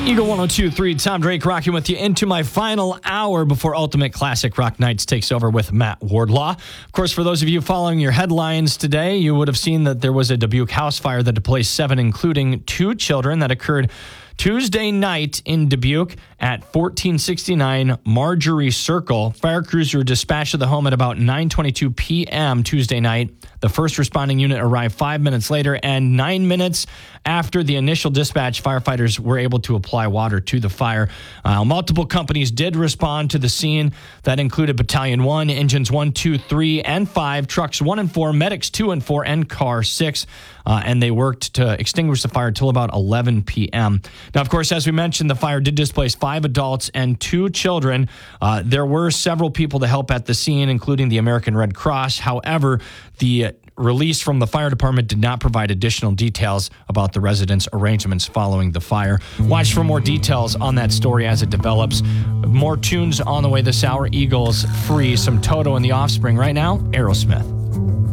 Eagle 102.3, Tom Drake rocking with you into my final hour before Ultimate Classic Rock Nights takes over with Matt Wardlaw. Of course, for those of you following your headlines today, you would have seen that there was a Dubuque house fire that displaced 7, including 2 children, that occurred Tuesday night in Dubuque at 1469 Marjorie Circle. Fire crews were dispatched to the home at about 9:22 p.m. Tuesday night. The first responding unit arrived 5 minutes later, and 9 minutes after the initial dispatch, firefighters were able to apply water to the fire. Multiple companies did respond to the scene. That included Battalion 1, Engines 1, 2, 3, and 5, Trucks 1 and 4, Medics 2 and 4, and Car 6. And they worked to extinguish the fire until about 11 p.m. Now, of course, as we mentioned, the fire did displace 5 adults and 2 children. There were several people to help at the scene, including the American Red Cross. However, the release from the fire department did not provide additional details about the residents' arrangements following the fire. Watch for more details on that story as it develops. More tunes on the way this hour. Eagles Free, some Toto and the Offspring. Right now, Aerosmith.